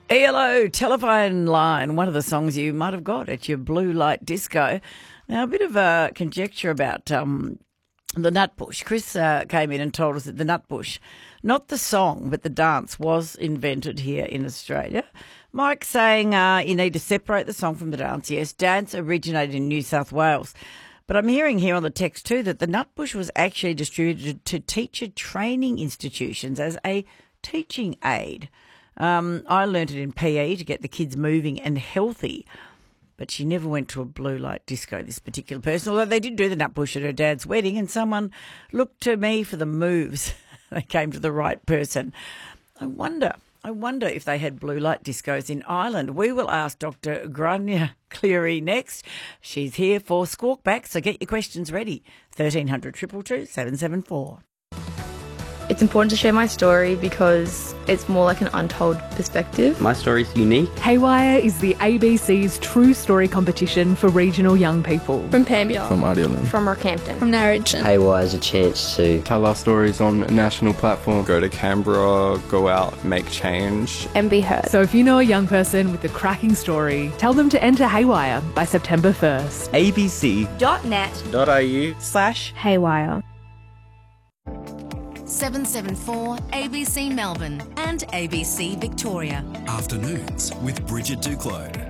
ELO telephone line, one of the songs you might have got at your blue light disco. Now, a bit of a conjecture about the Nutbush. Chris came in and told us that the Nutbush, not the song, but the dance, was invented here in Australia. Mike saying you need to separate the song from the dance. Yes, dance originated in New South Wales. But I'm hearing here on the text too that the Nutbush was actually distributed to teacher training institutions as a teaching aid. I learnt it in PE to get the kids moving and healthy, but she never went to a blue light disco, this particular person, although they did do the Nutbush at her dad's wedding and someone looked to me for the moves. They came to the right person. I wonder if they had blue light discos in Ireland. We will ask Dr. Grania Cleary next. She's here for Squawk Back, so get your questions ready. 1300 222 774. It's important to share my story because it's more like an untold perspective. My story's unique. Haywire is the ABC's True Story competition for regional young people. From Pambia. From Ardelan. From Rockhampton. From Narrogin. Haywire is a chance to tell our stories on a national platform. Go to Canberra, go out, make change. And be heard. So if you know a young person with a cracking story, tell them to enter Haywire by September 1st. abc.net.au/Haywire. 774 ABC Melbourne and ABC Victoria. Afternoons with Bridget Duclos.